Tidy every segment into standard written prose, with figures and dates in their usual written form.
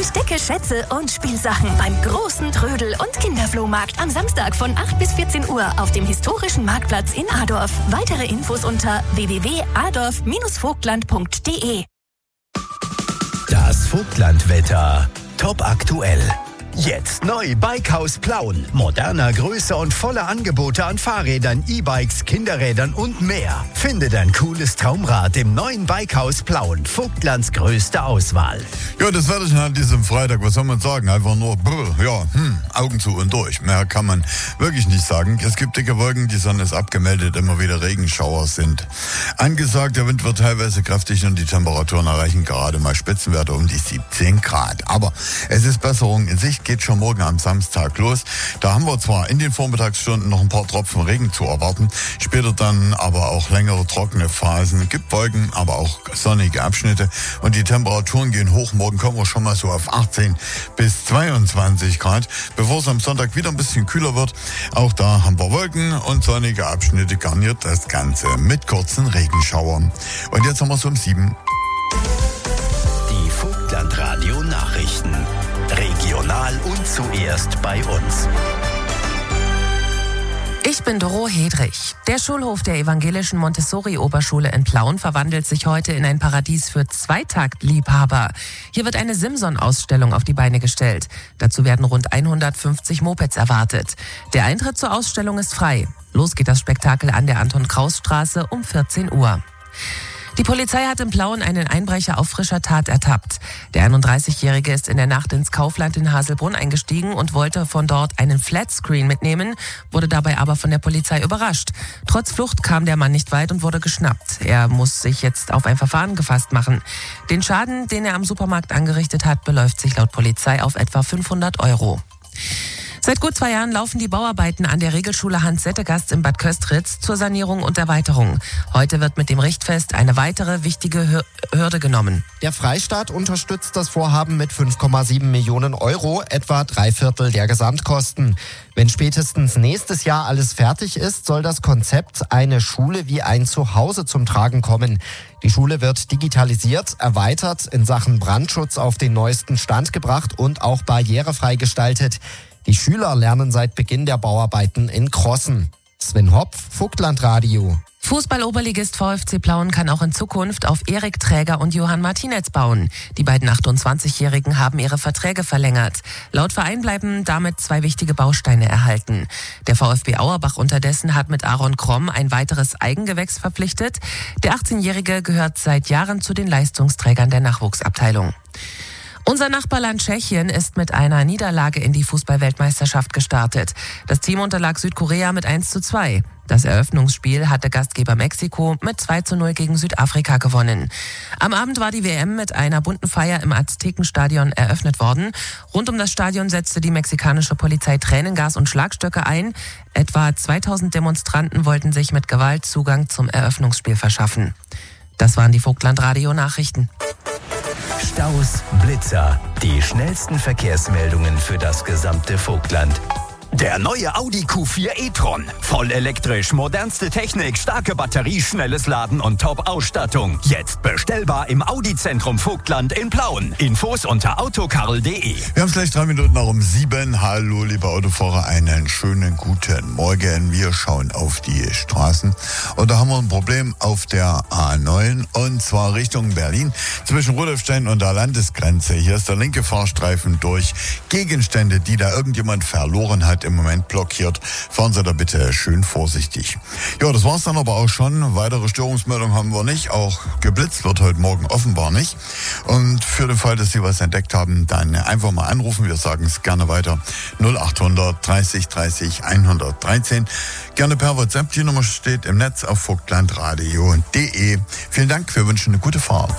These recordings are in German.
Verstecke Schätze und Spielsachen beim großen Trödel- und Kinderflohmarkt am Samstag von 8 bis 14 Uhr auf dem historischen Marktplatz in Adorf. Weitere Infos unter www.adorf-vogtland.de. Das Vogtlandwetter. Top aktuell. Jetzt neu Bikehaus Plauen. Moderner, größer und voller Angebote an Fahrrädern, E-Bikes, Kinderrädern und mehr. Finde dein cooles Traumrad im neuen Bikehaus Plauen. Vogtlands größte Auswahl. Ja, das werde ich an diesem Freitag, was soll man sagen? Einfach nur, Augen zu und durch. Mehr kann man wirklich nicht sagen. Es gibt dicke Wolken, die Sonne ist abgemeldet, immer wieder Regenschauer sind angesagt. Der Wind wird teilweise kräftig und die Temperaturen erreichen gerade mal Spitzenwerte um die 17 Grad. Aber es ist Besserung in Sicht. Geht schon morgen am Samstag los. Da haben wir zwar in den Vormittagsstunden noch ein paar Tropfen Regen zu erwarten, später dann aber auch längere trockene Phasen. Gibt Wolken, aber auch sonnige Abschnitte und die Temperaturen gehen hoch. Morgen kommen wir schon mal so auf 18 bis 22 Grad, bevor es am Sonntag wieder ein bisschen kühler wird. Auch da haben wir Wolken und sonnige Abschnitte, garniert das Ganze mit kurzen Regenschauern. Und jetzt haben wir es um 7. Die Vogtlandradio Nachrichten. Regional und zuerst bei uns. Ich bin Doro Hedrich. Der Schulhof der evangelischen Montessori-Oberschule in Plauen verwandelt sich heute in ein Paradies für Zweitaktliebhaber. Hier wird eine Simson-Ausstellung auf die Beine gestellt. Dazu werden rund 150 Mopeds erwartet. Der Eintritt zur Ausstellung ist frei. Los geht das Spektakel an der Anton-Kraus-Straße um 14 Uhr. Die Polizei hat in Plauen einen Einbrecher auf frischer Tat ertappt. Der 31-Jährige ist in der Nacht ins Kaufland in Haselbrunn eingestiegen und wollte von dort einen Flatscreen mitnehmen, wurde dabei aber von der Polizei überrascht. Trotz Flucht kam der Mann nicht weit und wurde geschnappt. Er muss sich jetzt auf ein Verfahren gefasst machen. Den Schaden, den er am Supermarkt angerichtet hat, beläuft sich laut Polizei auf etwa 500 €. Seit gut 2 Jahren laufen die Bauarbeiten an der Regelschule Hans-Settegast in Bad Köstritz zur Sanierung und Erweiterung. Heute wird mit dem Richtfest eine weitere wichtige Hürde genommen. Der Freistaat unterstützt das Vorhaben mit 5,7 Millionen €, etwa 3/4 der Gesamtkosten. Wenn spätestens nächstes Jahr alles fertig ist, soll das Konzept eine Schule wie ein Zuhause zum Tragen kommen. Die Schule wird digitalisiert, erweitert, in Sachen Brandschutz auf den neuesten Stand gebracht und auch barrierefrei gestaltet. Die Schüler lernen seit Beginn der Bauarbeiten in Crossen. Sven Hopf, Vogtlandradio. Fußball-Oberligist VfC Plauen kann auch in Zukunft auf Erik Träger und Johann Martinez bauen. Die beiden 28-Jährigen haben ihre Verträge verlängert. Laut Verein bleiben damit 2 wichtige Bausteine erhalten. Der VfB Auerbach unterdessen hat mit Aaron Kromm ein weiteres Eigengewächs verpflichtet. Der 18-Jährige gehört seit Jahren zu den Leistungsträgern der Nachwuchsabteilung. Unser Nachbarland Tschechien ist mit einer Niederlage in die Fußball-Weltmeisterschaft gestartet. Das Team unterlag Südkorea mit 1:2. Das Eröffnungsspiel hatte Gastgeber Mexiko mit 2:0 gegen Südafrika gewonnen. Am Abend war die WM mit einer bunten Feier im Aztekenstadion eröffnet worden. Rund um das Stadion setzte die mexikanische Polizei Tränengas und Schlagstöcke ein. Etwa 2000 Demonstranten wollten sich mit Gewalt Zugang zum Eröffnungsspiel verschaffen. Das waren die Vogtlandradio-Nachrichten. Staus, Blitzer, die schnellsten Verkehrsmeldungen für das gesamte Vogtland. Der neue Audi Q4 e-tron. Voll elektrisch, modernste Technik, starke Batterie, schnelles Laden und Top-Ausstattung. Jetzt bestellbar im Audi-Zentrum Vogtland in Plauen. Infos unter autokarl.de. Wir haben es gleich 3 Minuten nach um 7. Hallo, liebe Autofahrer, einen schönen guten Morgen. Wir schauen auf die Straßen und da haben wir ein Problem auf der A9 und zwar Richtung Berlin zwischen Rudolfstein und der Landesgrenze. Hier ist der linke Fahrstreifen durch Gegenstände, die da irgendjemand verloren hat, im Moment blockiert. Fahren Sie da bitte schön vorsichtig. Ja, das war's dann aber auch schon. Weitere Störungsmeldungen haben wir nicht. Auch geblitzt wird heute Morgen offenbar nicht. Und für den Fall, dass Sie was entdeckt haben, dann einfach mal anrufen. Wir sagen es gerne weiter. 0800 30 30 113. Gerne per WhatsApp. Die Nummer steht im Netz auf vogtlandradio.de. Vielen Dank. Wir wünschen eine gute Fahrt.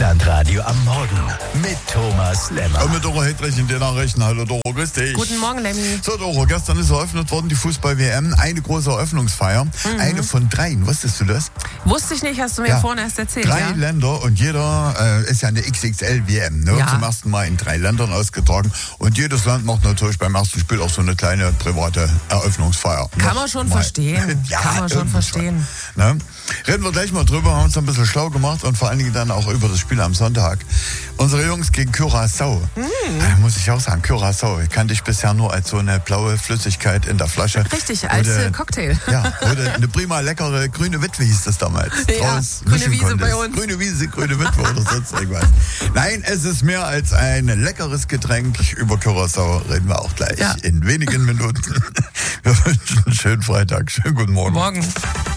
Vogtlandradio am Morgen mit Thomas Lemmer. Und mit Doro Hedrich in den Nachrichten. Hallo Doro, grüß dich. Guten Morgen, Lemmy. So Doro, gestern ist eröffnet worden die Fußball-WM. Eine große Eröffnungsfeier. Eine von 3. Wusstest du das? Wusste ich nicht, hast du mir vorhin erst erzählt. 3 Länder und jeder ist ja eine XXL-WM. Ne? Ja. Zum ersten Mal in 3 Ländern ausgetragen. Und jedes Land macht natürlich beim ersten Spiel auch so eine kleine private Eröffnungsfeier. Kann man schon verstehen. Ja, Kann man schon verstehen. Ne? Reden wir gleich mal drüber, haben uns ein bisschen schlau gemacht und vor allen Dingen dann auch über das Spiel am Sonntag. Unsere Jungs gegen Curaçao. Muss ich auch sagen, Curaçao. Ich kannte dich bisher nur als so eine blaue Flüssigkeit in der Flasche. Richtig, als Cocktail. Ja, oder eine prima leckere grüne Witwe hieß das damals. Ja, grüne Wiese bei uns. Grüne Wiese, grüne Witwe oder sonst irgendwas. Nein, es ist mehr als ein leckeres Getränk. Über Curaçao reden wir auch gleich in wenigen Minuten. Wir wünschen einen schönen Freitag. Schönen guten Morgen. Morgen.